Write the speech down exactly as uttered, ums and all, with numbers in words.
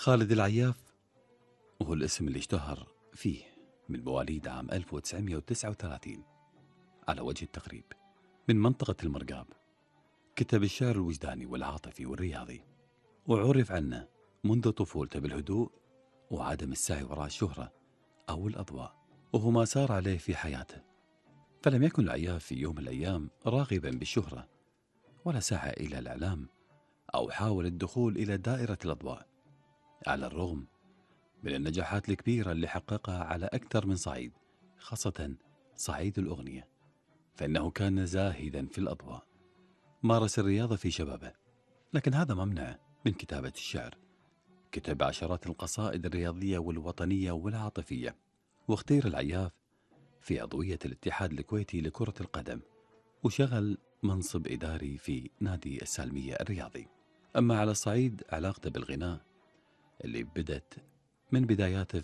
خالد العياف وهو الاسم اللي اشتهر فيه من مواليد عام ألف وتسعمئة وتسعة وثلاثين على وجه التقريب من منطقة المرقاب. كتب الشعر الوجداني والعاطفي والرياضي، وعرف عنه منذ طفولته بالهدوء وعدم السعي وراء الشهرة أو الأضواء، وهو ما سار عليه في حياته. فلم يكن العياف في يوم من الأيام راغبا بالشهرة، ولا سعى إلى الإعلام أو حاول الدخول إلى دائرة الأضواء، على الرغم من النجاحات الكبيرة اللي حققها على أكثر من صعيد، خاصة صعيد الأغنية، فإنه كان زاهدا في الأضواء. مارس الرياضة في شبابه، لكن هذا ما منعه من كتابة الشعر. كتب عشرات القصائد الرياضية والوطنية والعاطفية، واختير العياف في عضوية الاتحاد الكويتي لكرة القدم، وشغل منصب إداري في نادي السالمية الرياضي. أما على صعيد علاقته بالغناء اللي بدت من بداياته